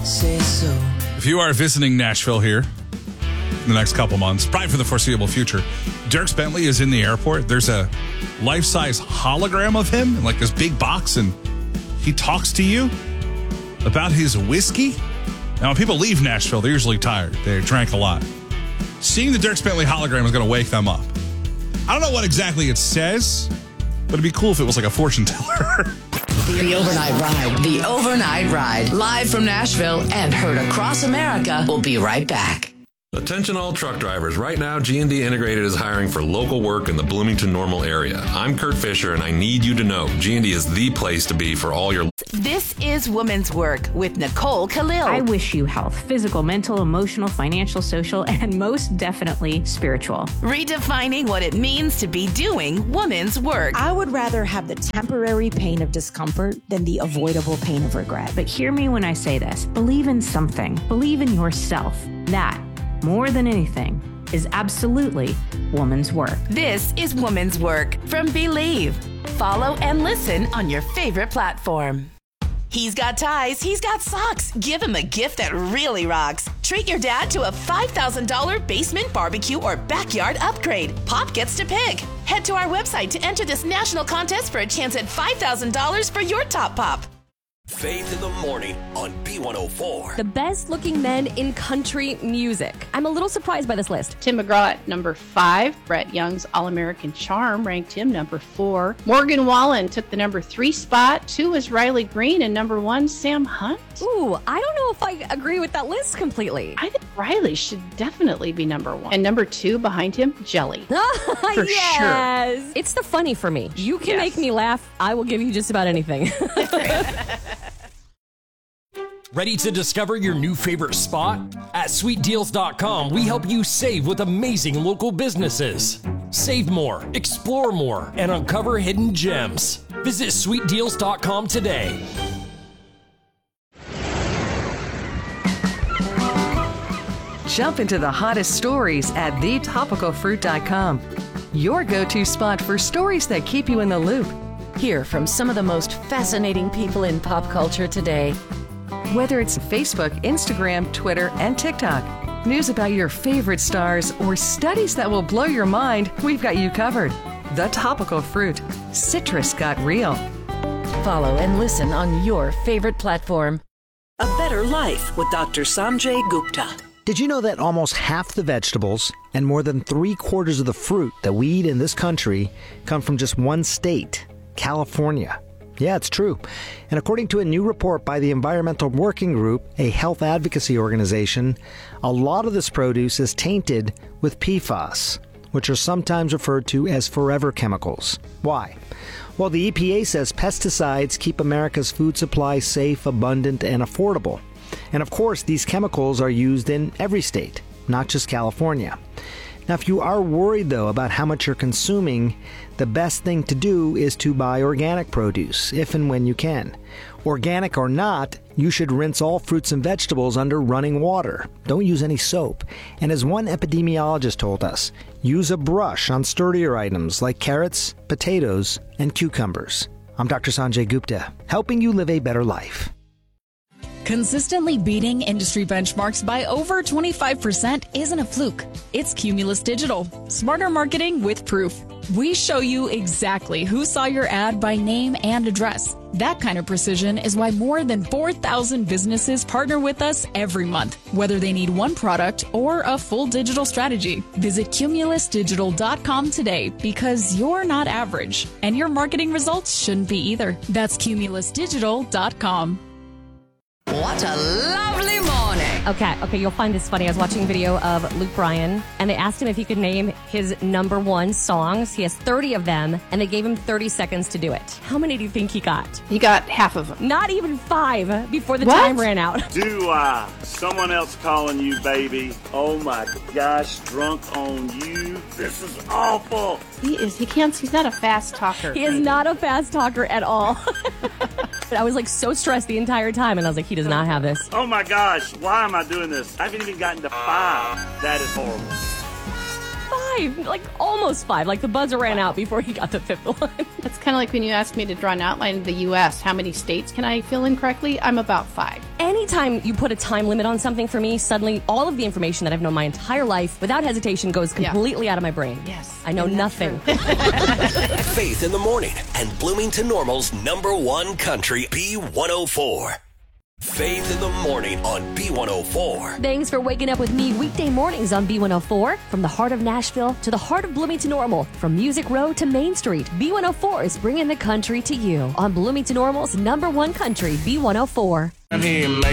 say so. If you are visiting Nashville here in the next couple months, probably for the foreseeable future, Dierks Bentley is in the airport. There's a life-size hologram of him in like this big box, and he talks to you about his whiskey. Now, when people leave Nashville, they're usually tired. They drank a lot. Seeing the Dierks Bentley hologram is going to wake them up. I don't know what exactly it says, but it'd be cool if it was like a fortune teller. The Overnight Ride. The Overnight Ride. Live from Nashville and heard across America. We'll be right back. Attention all truck drivers. Right now, G&D Integrated is hiring for local work in the Bloomington-Normal area. I'm Kurt Fisher, and I need you to know G&D is the place to be for all your... This is Women's Work with Nicole Khalil. I wish you health, physical, mental, emotional, financial, social, and most definitely spiritual. Redefining what it means to be doing women's work. I would rather have the temporary pain of discomfort than the avoidable pain of regret. But hear me when I say this. Believe in something. Believe in yourself. That, more than anything, is absolutely woman's work. This is Woman's Work from Believe. Follow and listen on your favorite platform. He's got ties, he's got socks. Give him a gift that really rocks. Treat your dad to a $5,000 basement barbecue or backyard upgrade. Pop gets to pick. Head to our website to enter this national contest for a chance at $5,000 for your top pop. Faith in the Morning on B104. The best looking men in country music. I'm a little surprised by this list. Tim McGraw at number 5. Brett Young's All-American Charm ranked him number 4. Morgan Wallen took the number 3 spot. 2 was Riley Green, and number 1, Sam Hunt. Ooh, I don't know if I agree with that list completely. I think Riley should definitely be number 1. And number 2 behind him, Jelly. For yes. sure. It's the funny for me. You can make me laugh. I will give you just about anything. Ready to discover your new favorite spot? At sweetdeals.com, we help you save with amazing local businesses. Save more, explore more, and uncover hidden gems. Visit sweetdeals.com today. Jump into the hottest stories at thetopicalfruit.com. Your go-to spot for stories that keep you in the loop. Hear from some of the most fascinating people in pop culture today. Whether it's Facebook, Instagram, Twitter, and TikTok, news about your favorite stars, or studies that will blow your mind, we've got you covered. The Topical Fruit. Citrus got real. Follow and listen on your favorite platform. A Better Life with Dr. Sanjay Gupta. Did you know that almost half the vegetables and more than 3/4 of the fruit that we eat in this country come from just one state, California? Yeah, it's true. And according to a new report by the Environmental Working Group, a health advocacy organization, a lot of this produce is tainted with PFAS, which are sometimes referred to as forever chemicals. Why? Well, the EPA says pesticides keep America's food supply safe, abundant, and affordable. And of course, these chemicals are used in every state, not just California. Now, if you are worried, though, about how much you're consuming, the best thing to do is to buy organic produce, if and when you can. Organic or not, you should rinse all fruits and vegetables under running water. Don't use any soap. And as one epidemiologist told us, use a brush on sturdier items like carrots, potatoes, and cucumbers. I'm Dr. Sanjay Gupta, helping you live a better life. Consistently beating industry benchmarks by over 25% isn't a fluke. It's Cumulus Digital. Smarter marketing with proof. We show you exactly who saw your ad by name and address. That kind of precision is why more than 4,000 businesses partner with us every month, whether they need one product or a full digital strategy. Visit cumulusdigital.com today because you're not average, and your marketing results shouldn't be either. That's cumulusdigital.com. What a lovely morning. Okay, you'll find this funny. I was watching a video of Luke Bryan, and they asked him if he could name his number 1 songs. He has 30 of them, and they gave him 30 seconds to do it. How many do you think he got? He got half of them. Not even 5 before the time ran out. Do I? Someone else calling you, baby. Oh my gosh, drunk on you. This is awful. He's not a fast talker. He is not a fast talker at all. I was like so stressed the entire time, and I was like, he does not have this. Oh my gosh, why am I doing this? I haven't even gotten to 5. That is horrible. 5, like almost 5. Like the buzzer ran out before he got the 5th one. It's kind of like when you asked me to draw an outline of the U.S. How many states can I fill in correctly? I'm about 5. Anytime you put a time limit on something for me, suddenly all of the information that I've known my entire life, without hesitation, goes completely out of my brain. Yes. I know nothing. Faith in the Morning and Bloomington Normal's #1 country B104. Faith in the Morning on B104. Thanks for waking up with me weekday mornings on B104. From the heart of Nashville to the heart of Bloomington Normal, from Music Row to Main Street, B104 is bringing the country to you on Bloomington Normal's #1 country, B104. I'm here, make